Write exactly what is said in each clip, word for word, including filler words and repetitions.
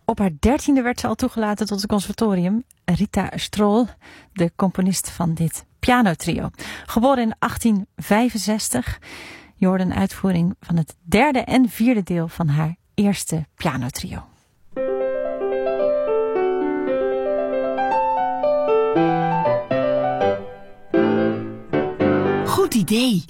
Op haar dertiende werd ze al toegelaten tot het conservatorium. Rita Strohl, de componist van dit pianotrio. Geboren in achttien vijfenzestig. Je hoorde een uitvoering van het derde en vierde deel van haar eerste pianotrio. Goed idee.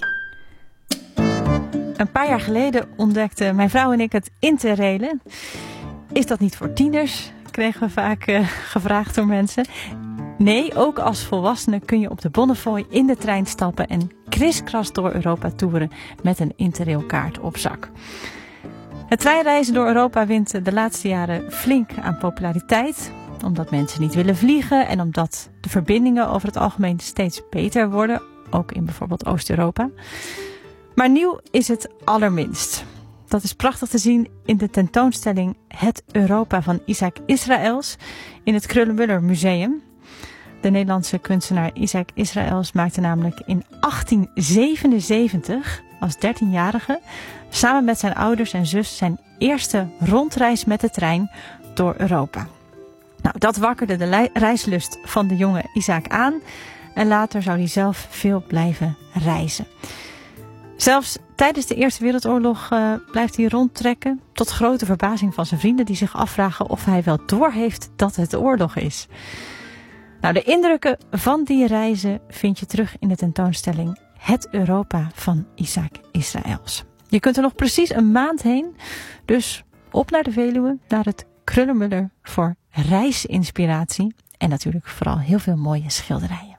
Een paar jaar geleden ontdekten mijn vrouw en ik het interrailen. Is dat niet voor tieners? Kregen we vaak uh, gevraagd door mensen. Nee, ook als volwassene kun je op de Bonnefoy in de trein stappen en kriskras door Europa toeren met een interrailkaart op zak. Het treinreizen door Europa wint de laatste jaren flink aan populariteit. Omdat mensen niet willen vliegen en omdat de verbindingen over het algemeen steeds beter worden. Ook in bijvoorbeeld Oost-Europa. Maar nieuw is het allerminst. Dat is prachtig te zien in de tentoonstelling Het Europa van Isaac Israëls in het Kröller-Müller Museum. De Nederlandse kunstenaar Isaac Israëls maakte namelijk in achttien zevenenzeventig als dertienjarige samen met zijn ouders en zus zijn eerste rondreis met de trein door Europa. Nou, dat wakkerde de reislust van de jonge Isaac aan en later zou hij zelf veel blijven reizen. Zelfs tijdens de Eerste Wereldoorlog uh, blijft hij rondtrekken, tot grote verbazing van zijn vrienden die zich afvragen of hij wel doorheeft dat het oorlog is. Nou, de indrukken van die reizen vind je terug in de tentoonstelling Het Europa van Isaac Israëls. Je kunt er nog precies een maand heen, dus op naar de Veluwe, naar het Kröller-Müller voor reisinspiratie en natuurlijk vooral heel veel mooie schilderijen.